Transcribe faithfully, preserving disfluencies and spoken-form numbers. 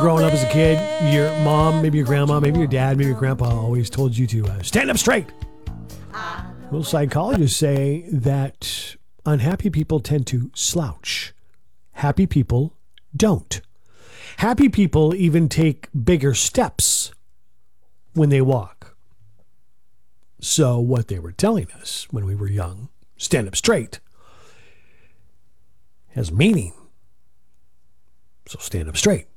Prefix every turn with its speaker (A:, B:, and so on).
A: Growing up as a kid, your mom, maybe your grandma, maybe your dad, maybe your grandpa always told you to uh, stand up straight. Well, psychologists say that unhappy people tend to slouch. Happy people don't. Happy people even take bigger steps when they walk. So what they were telling us when we were young, stand up straight, has meaning. So stand up straight.